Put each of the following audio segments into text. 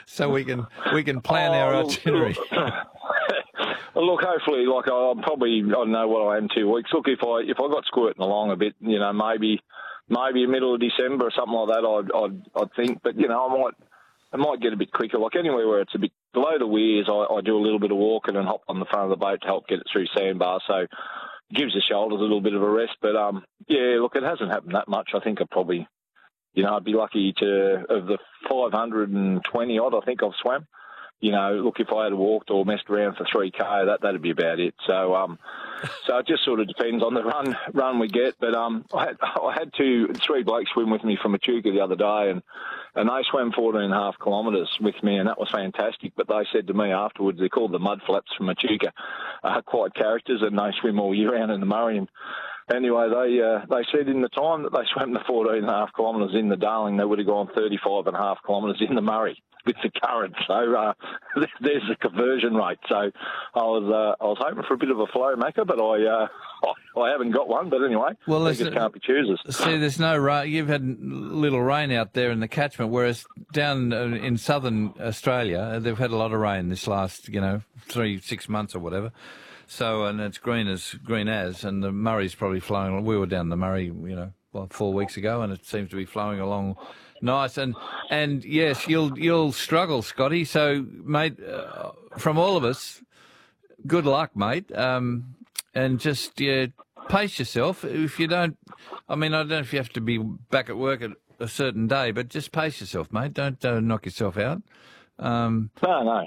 so we can plan our itinerary. Look, hopefully, I'm probably, I don't know what I am, 2 weeks. Look, if I got squirting along a bit, maybe middle of December or something like that, I'd think. But I might get a bit quicker. Like anywhere where it's a bit below the weirs, I do a little bit of walking and hop on the front of the boat to help get it through sandbars. So it gives the shoulders a little bit of a rest. But look, it hasn't happened that much. I think I'd be lucky of the 520 odd. I think I've swam. Look, if I had walked or messed around for 3K, that'd be about it. So it just sort of depends on the run we get. But I had three blokes swim with me from Echuca the other day, and they swam 14.5 kilometres with me, and that was fantastic. But they said to me afterwards, they're called the mud flaps from Echuca, quite characters, and they swim all year round in the Murray. And anyway, they said in the time that they swam the 14.5 kilometres in the Darling, they would have gone 35.5 kilometres in the Murray with the current. So there's the conversion rate. So I was hoping for a bit of a flow, Macca, but I haven't got one. But anyway, well, they just can't be choosers. See, there's no rain. You've had little rain out there in the catchment, whereas down in southern Australia, they've had a lot of rain this last 3-6 months or whatever. So, and it's green as, and the Murray's probably flowing. We were down the Murray, 4 weeks ago, and it seems to be flowing along nice. And yes, you'll struggle, Scotty. So, mate, from all of us, good luck, mate. And just pace yourself. If you don't, I don't know if you have to be back at work at a certain day, but just pace yourself, mate. Don't knock yourself out. No.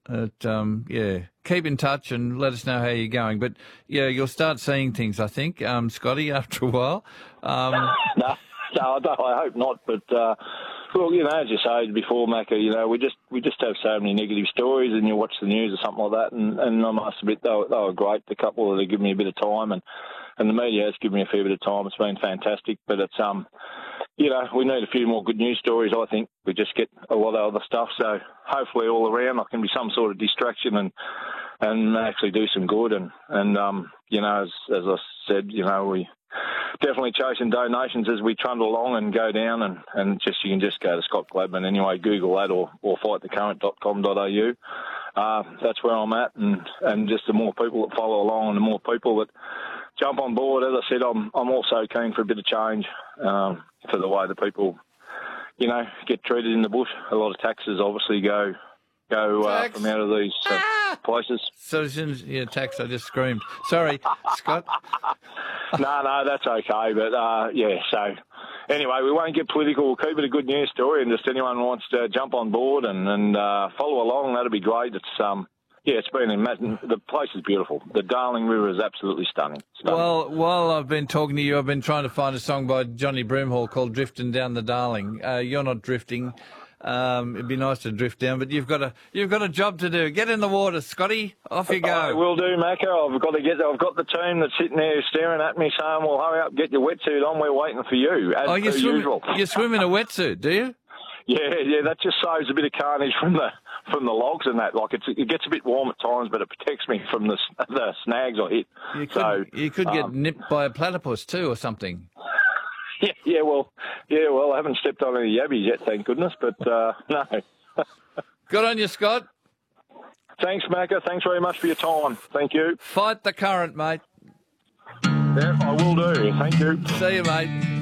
Keep in touch and let us know how you're going. But you'll start seeing things, I think, Scotty, after a while. No, I hope not. But as you said before, Macca, we just have so many negative stories, and you watch the news or something like that. And I must admit, they were great. The couple that have given me a bit of time, and the media has given me a fair bit of time. It's been fantastic. But it's we need a few more good news stories, I think. We just get a lot of other stuff. So hopefully all around I can be some sort of distraction and actually do some good. And as I said, we definitely chasing donations as we trundle along and go down. And you can just go to Scott Gladman anyway, Google that or fightthecurrent.com.au. That's where I'm at. And just the more people that follow along and the more people that jump on board. As I said, I'm also keen for a bit of change for the way that people, get treated in the bush. A lot of taxes obviously go from out of these places. So as soon as tax, I just screamed. Sorry, Scott. No, that's okay. But so anyway, we won't get political. We'll keep it a good news story, and just anyone who wants to jump on board and follow along, that'd be great. It's been imagine. The place is beautiful. The Darling River is absolutely stunning. Well, while I've been talking to you, I've been trying to find a song by Johnny Broomhall called "Drifting Down the Darling." You're not drifting. It'd be nice to drift down, but you've got a job to do. Get in the water, Scotty. Off you go. I will do, Macca. I've got the team that's sitting there staring at me, saying, "Well, hurry up, get your wetsuit on. We're waiting for you." As per usual. You swim in a wetsuit, do you? Yeah, that just saves a bit of carnage from the logs and that. Like it gets a bit warm at times, but it protects me from the snags I hit. You could get nipped by a platypus too, or something. Well, I haven't stepped on any yabbies yet, thank goodness. But no. Good on you, Scott. Thanks, Macca. Thanks very much for your time. Thank you. Fight the current, mate. Yeah, I will do. Thank you. See you, mate.